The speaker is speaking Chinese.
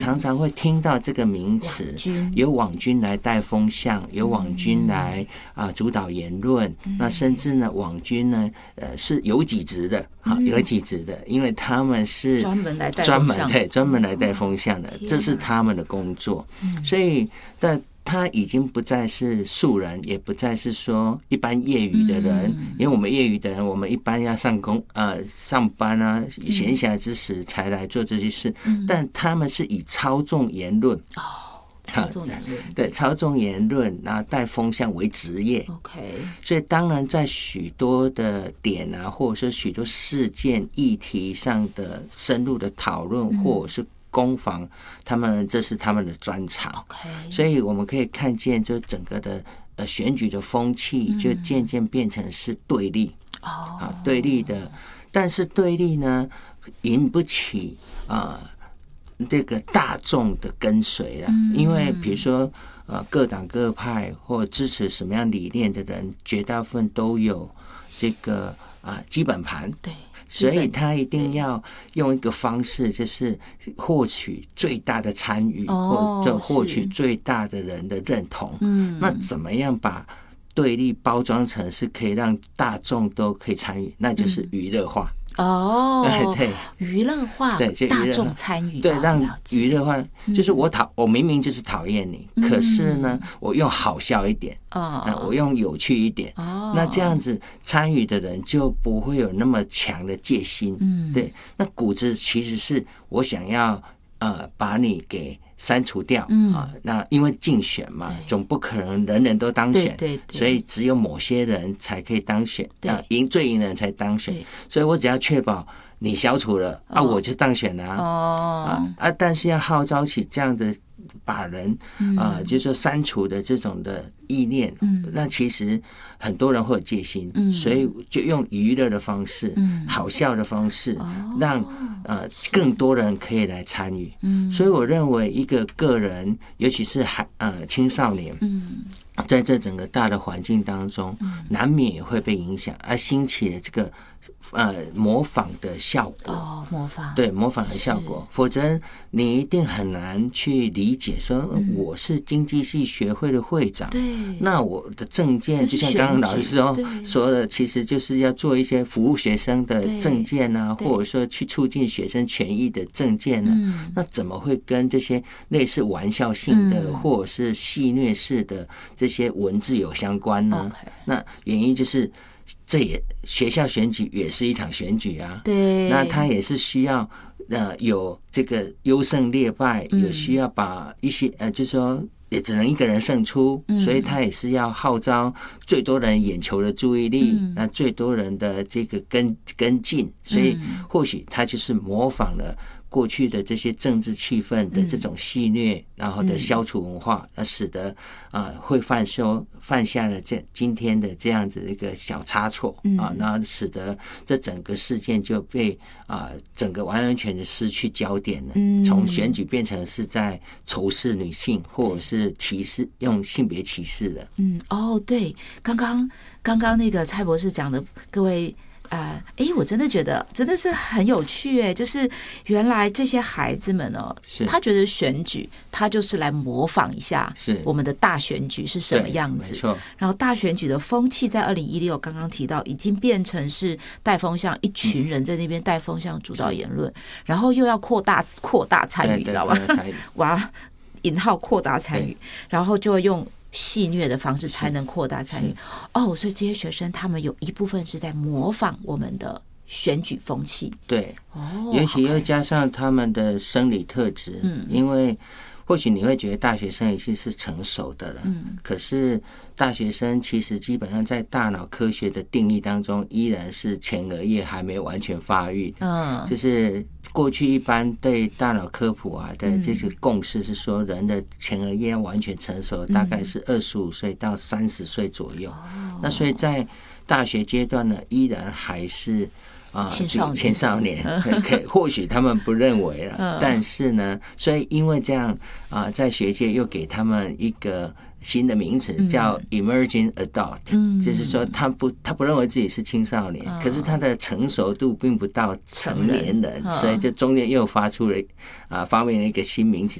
常常会听到这个名词，有网军来带风向，有网军来主导言论，那甚至呢，网军呢是有几职的，有几职的，因为他们是专门来带风向的，这是他们的工作，所以他已经不再是素人，也不再是说一般业余的人，因为我们业余的人，我们一般要上班啊，闲暇之时才来做这些事，但他们是以操纵言论操纵言论， 对，操纵言论，然后带风向为职业。 OK， 所以当然在许多的点啊，或者说许多事件议题上的深入的讨论，或者是攻防，这是他们的专长。所以我们可以看见，就整个的选举的风气，就渐渐变成是对立。对立的，但是对立呢，引不起这个大众的跟随了。因为比如说各党各派或支持什么样理念的人，绝大部分都有这个基本盘。 对。 所以他一定要用一个方式，就是获取最大的参与，或者获取最大的人的认同。那怎么样把对立包装成是可以让大众都可以参与？那就是娱乐化。 对，娱乐化，对，大众参与， 对，让娱乐化，就是我明明就是讨厌你，可是呢，我用好笑一点，我用有趣一点，那这样子参与的人就不会有那么强的戒心，对，那骨子其实是我想要把你给删除掉那因为竞选嘛，总不可能人人都当选，对，所以只有某些人才可以当选，最赢的人才当选，所以我只要确保你消除了我就当选了但是要号召起这样的把人就是说删除的这种的意念，那其实很多人会有戒心，所以就用娱乐的方式，好笑的方式，让更多人可以来参与。所以我认为一个个人，尤其是青少年，在这整个大的环境当中，难免也会被影响，而兴起了这个模仿的效果。模仿的效果，否则你一定很难去理解说我是经济系学会的会长，那我的政见就像刚刚老师说的，其实就是要做一些服务学生的政见啊，或者说去促进学生权益的政见啊，那怎么会跟这些类似玩笑性的或者是戏谑式的这些文字有相关呢？那原因就是学校选举也是一场选举啊，对，那他也是需要有这个优胜劣败，有需要把一些就是说也只能一个人胜出，所以他也是要号召最多人眼球的注意力，那最多人的这个跟进，所以或许他就是模仿了过去的这些政治气氛的这种戏谑，然后的消除文化，使得会犯下了今天的这样子一个小差错那使得这整个事件就被整个完全的失去焦点了，从选举变成是在仇视女性或者是歧视，用性别歧视的。 对，刚刚那个蔡博士讲的，各位。我真的觉得真的是很有趣就是原来这些孩子们他觉得选举他就是来模仿一下我们的大选举是什么样子，然后大选举的风气在2016刚刚提到已经变成是带风向，一群人在那边带风向主导言论，然后又要扩大参与，知道吧？哇，引号扩大参与，然后就用戏谑的方式才能扩大参与所以这些学生他们有一部分是在模仿我们的选举风气， 对尤其又加上他们的生理特质因为或许你会觉得大学生已经是成熟的了可是大学生其实基本上在大脑科学的定义当中依然是前额叶还没有完全发育的就是过去一般对大脑科普的这些共识是说，人的前额叶要完全成熟，大概是25岁到30岁左右。那所以在大学阶段呢，依然还是青少年或许他们不认为了，但是呢，所以因为这样在学界又给他们一个新的名词叫 emerging adult，就是说他不认为自己是青少年，可是他的成熟度并不到成年人，所以这中间又发明了一个新名词